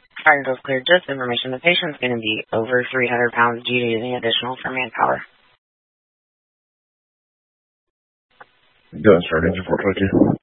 Vitals clear. Just information. The patient's going to be over 300 pounds. Do you need any additional for manpower? Done, sir. Engine 422.